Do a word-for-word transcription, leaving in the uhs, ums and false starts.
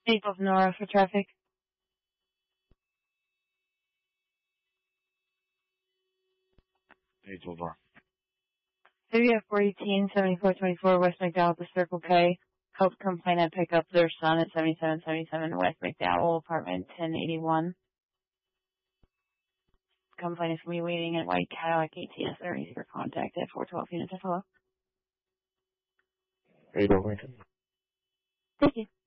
eight of Nora for traffic. eight of Nora. Maybe at four eighteen, seventy-four twenty-four West McDowell to Circle K. Help complainant pick up their son at seventy-seven seventy-seven West McDowell, apartment ten eighty-one. Complainant is going to be waiting at White Cadillac A T S thirty for contact at four twelve units. Hello. eight of Lincoln. Thank you.